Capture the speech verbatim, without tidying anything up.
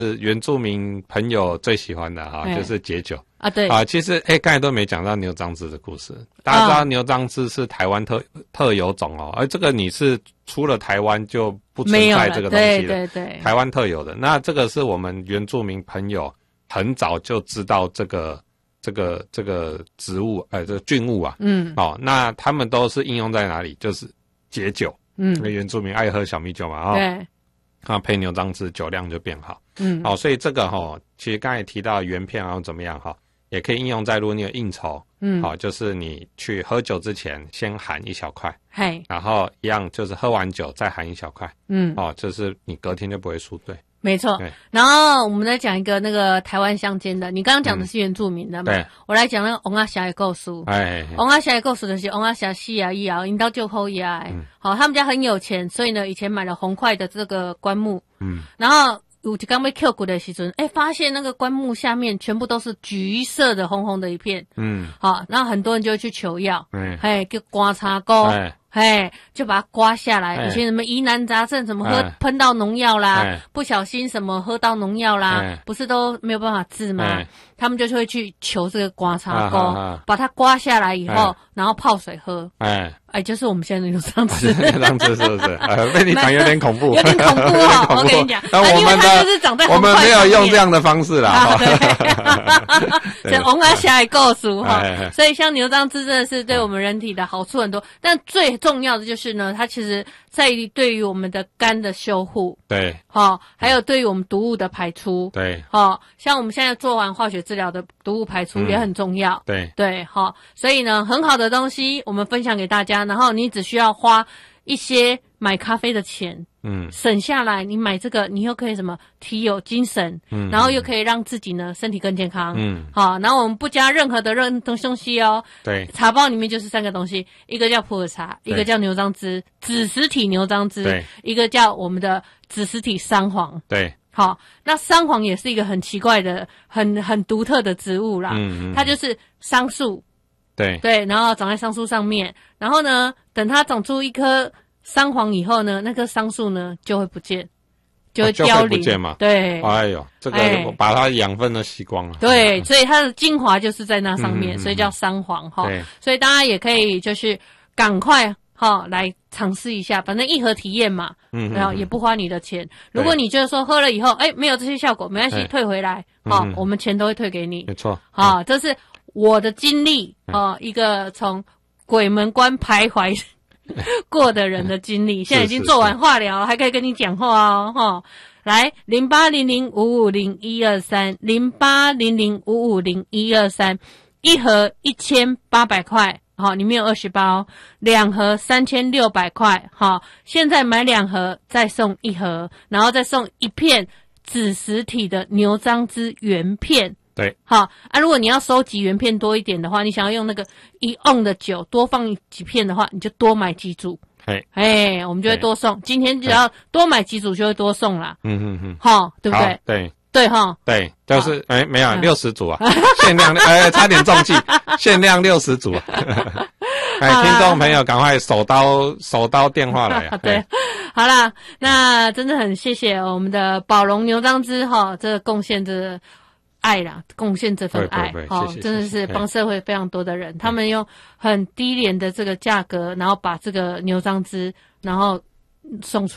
是原住民朋友最喜欢的哈，就是解酒啊。对啊，其实哎，刚才都没讲到牛樟芝的故事。大家知道牛樟芝是台湾特特有种哦，而这个你是除了台湾就不存在这个东西了， 对对对， 台湾特有的。那这个是我们原住民朋友很早就知道这个这个这个植物，呃，这个菌物啊，嗯，哦，那他们都是应用在哪里？就是解酒，嗯，因为原住民爱喝小米酒嘛，哦， 对。 啊，配牛樟芝酒量就变好，嗯，好、哦，所以这个哈、哦，其实刚才提到原片啊怎么样哈、哦，也可以应用在如果你有应酬，嗯，好、哦，就是你去喝酒之前先含一小块，嘿，然后一样就是喝完酒再含一小块，嗯，哦，就是你隔天就不会宿醉。 没错，然后我们再讲一个那个台湾乡间的，你刚刚讲的是原住民的嘛？ 对、嗯， 我来讲那个翁阿霞的故事。哎，翁阿霞的故事就是翁阿霞死啊以后，因到就后呀，嗯，好，他们家很有钱，所以呢，以前买了红块的这个棺木，嗯，然后有一刚被 Q 骨的时阵，哎，发现那个棺木下面全部都是橘色的红红的一片，嗯，好，然后很多人就会去求药，嗯，嘿，叫刮擦膏。哎嘿，就把它刮下来。以前什么疑难杂症，什么喝喷到农药啦，不小心什么喝到农药啦，不是都没有办法治吗？他们就会去求这个刮擦膏，把它刮下来以后，然后泡水喝。哎，哎，就是我们现在的牛樟芝。 牛樟芝是不是？呃，被你讲有点恐怖， 有点恐怖哦。我跟你讲， 因为它就是长在我们没有用这样的方式啦。 对，翁阿霞也告诉哈，所以像牛樟芝真的是对我们人体的好处很多，但最重要的就是呢，它其实在于对于我们的肝的修护， 对， 好、哦，还有对于我们毒物的排出， 对， 好、哦，像我们现在做完化学治疗的毒物排出也很重要， 嗯、对， 对，好、哦，所以呢，很好的东西我们分享给大家，然后你只需要花一些买咖啡的钱，嗯，省下来，你买这个，你又可以什么提有精神，嗯，然后又可以让自己呢身体更健康，嗯，好，然后我们不加任何的任东西哦， 对， 茶包里面就是三个东西，一个叫普洱茶，一个叫牛樟芝子实体牛樟芝， 对， 一个叫我们的子实体桑黄， 对， 好，那桑黄也是一个很奇怪的、很很独特的植物啦，嗯嗯，它就是桑树， 对对，然后长在桑树上面，然后呢，等它长出一颗桑黄以后呢，那棵桑树呢就会不见，就会凋零， 哦、就会不见嘛。 对， 哎呦，这个我把它养分都吸光了。 对，所以它的精华就是在那上面，嗯、所以叫桑黄哈。所以大家也可以就是赶快哈来尝试一下，反正一盒体验嘛，嗯，然后也不花你的钱。如果你就是说喝了以后，哎，没有这些效果，没关系，退回来，好、嗯，我们钱都会退给你。 没错， 好，这是我的经历啊、呃，一个从鬼门关徘徊过的人的经历，现在已经做完化疗，还可以跟你讲话哦，哈。来，零八零零五五零一二三，零八零零五五零一二三，一盒一千八百块，好，里面有二十包，两盒三千六百块，好，现在买两盒再送一盒，然后再送一片子实体的牛樟芝原片。 对， 好啊。如果你要收集原片多一点的话，你想要用那个一瓮的酒多放几片的话，你就多买几组。 哎， 哎，我们就会多送。今天只要多买几组就会多送啦。嗯嗯嗯，好，对不对？ 对对哈， 对，就是哎，没有六十组啊，限量哎，差点中计，限量六十组。哎，听众朋友，赶快手刀手刀电话来啊！ 对，好啦，那真的很谢谢我们的宝龙牛樟芝哈，这个贡献这爱啦，贡献这份爱，好、哦，真的是帮社会非常多的人，他们用很低廉的这个价格，然后把这个牛樟芝，然后送出。